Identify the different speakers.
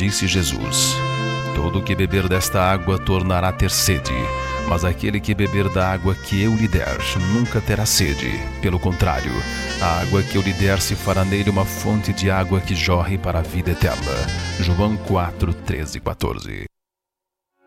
Speaker 1: disse Jesus: todo que beber desta água tornará a ter sede, mas aquele que beber da água que eu lhe der nunca terá sede. Pelo contrário, a água que eu lhe der se fará nele uma fonte de água que jorre para a vida eterna. João 4:13 e 14.